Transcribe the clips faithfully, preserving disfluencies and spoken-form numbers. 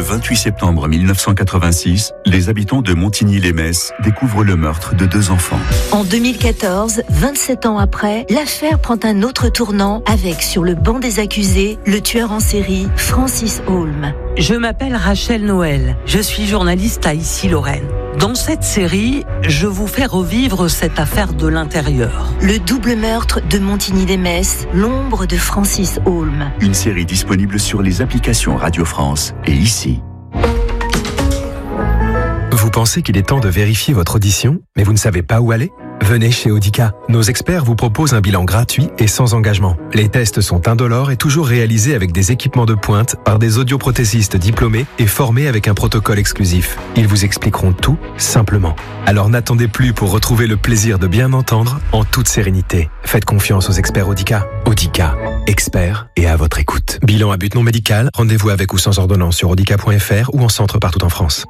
vingt-huit septembre mille neuf cent quatre-vingt-six, les habitants de Montigny-lès-Metz découvrent le meurtre de deux enfants. En deux mille quatorze, vingt-sept ans après, l'affaire prend un autre tournant avec, sur le banc des accusés, le tueur en série Francis Holm. Je m'appelle Rachel Noël, je suis journaliste à Issy-Lorraine. Dans cette série, je vous fais revivre cette affaire de l'intérieur. Le double meurtre de Montigny-lès-Metz, l'ombre de Francis Holm. Une série disponible sur les applications Radio France et ici. Vous pensez qu'il est temps de vérifier votre audition, mais vous ne savez pas où aller ? Venez chez Audica. Nos experts vous proposent un bilan gratuit et sans engagement. Les tests sont indolores et toujours réalisés avec des équipements de pointe par des audioprothésistes diplômés et formés avec un protocole exclusif. Ils vous expliqueront tout simplement. Alors n'attendez plus pour retrouver le plaisir de bien entendre en toute sérénité. Faites confiance aux experts Audica. Audica, experts et à votre écoute. Bilan à but non médical, rendez-vous avec ou sans ordonnance sur audica point f r ou en centre partout en France.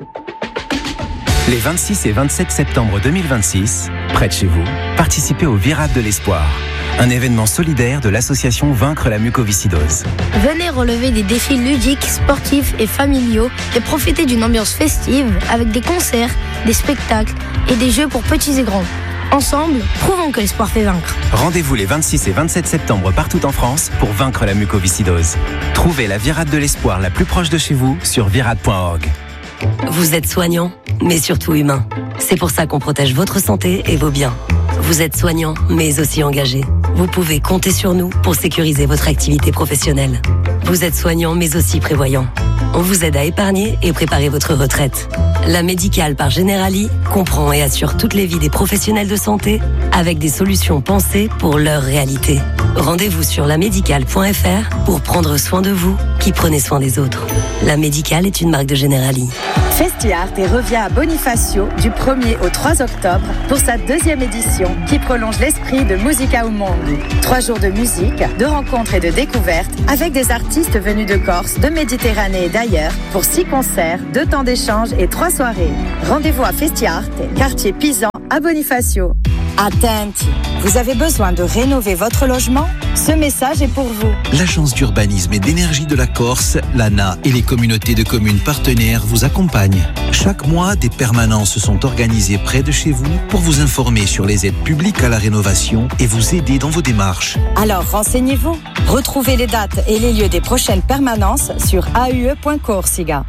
Les vingt-six et vingt-sept septembre deux mille vingt-six, près de chez vous, participez au Virade de l'Espoir, un événement solidaire de l'association Vaincre la mucoviscidose. Venez relever des défis ludiques, sportifs et familiaux et profiter d'une ambiance festive avec des concerts, des spectacles et des jeux pour petits et grands. Ensemble, prouvons que l'espoir fait vaincre. Rendez-vous les vingt-six et vingt-sept septembre partout en France pour vaincre la mucoviscidose. Trouvez la Virade de l'Espoir la plus proche de chez vous sur virade point org. Vous êtes soignant, mais surtout humain. C'est pour ça qu'on protège votre santé et vos biens. Vous êtes soignant, mais aussi engagé. Vous pouvez compter sur nous pour sécuriser votre activité professionnelle. Vous êtes soignant, mais aussi prévoyant. On vous aide à épargner et préparer votre retraite. La Médicale par Generali comprend et assure toutes les vies des professionnels de santé avec des solutions pensées pour leur réalité. Rendez-vous sur la médicale point f r pour prendre soin de vous qui prenez soin des autres. La Médicale est une marque de Generali. Festiart et revient à Bonifacio du premier au trois octobre pour sa deuxième édition qui prolonge l'esprit de Musica au Monde. Trois jours de musique, de rencontres et de découvertes avec des artistes venus de Corse, de Méditerranée et d'ailleurs pour six concerts, deux temps d'échange et trois soirées. Rendez-vous à Festiart, quartier Pisan à Bonifacio. Attenti, vous avez besoin de rénover votre logement ? Ce message est pour vous. L'Agence d'urbanisme et d'énergie de la Corse, l'A N A et les communautés de communes partenaires vous accompagnent. Chaque mois, des permanences sont organisées près de chez vous pour vous informer sur les aides publiques à la rénovation et vous aider dans vos démarches. Alors renseignez-vous. Retrouvez les dates et les lieux des prochaines permanences sur a u e point corsica.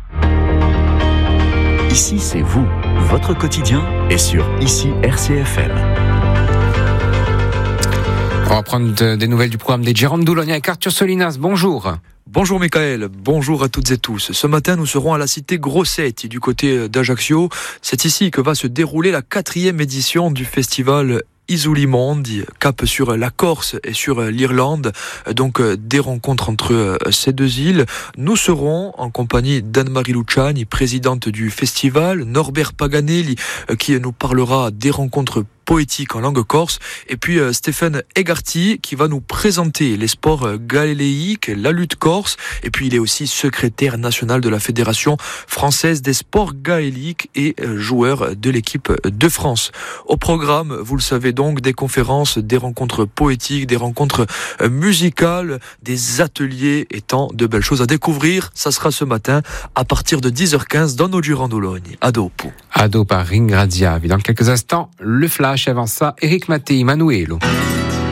Ici, c'est vous. Votre quotidien est sur Ici R C F M. On va prendre de, des nouvelles du programme des Girondoulogne avec Arthur Solinas. Bonjour. Bonjour Michael, bonjour à toutes et tous. Ce matin, nous serons à la cité Grossetti du côté d'Ajaccio. C'est ici que va se dérouler la quatrième édition du festival Isulimondi, cap sur la Corse et sur l'Irlande, donc des rencontres entre ces deux îles. Nous serons en compagnie d'Anne-Marie Luciani, présidente du festival, Norbert Paganelli, qui nous parlera des rencontres poétique en langue corse, et puis euh, Stéphane Egarty qui va nous présenter les sports gaéliques, la lutte corse, et puis il est aussi secrétaire national de la Fédération française des sports gaéliques et euh, joueur de l'équipe de France. Au programme, vous le savez donc, des conférences, des rencontres poétiques, des rencontres euh, musicales, des ateliers et tant de belles choses à découvrir. Ça sera ce matin à partir de dix heures quinze dans nos Girondoulogne, à Dopo. À Dopo, à Ringrazia. Dans quelques instants, le flash. Avant ça, Eric Mattei, Manuelo.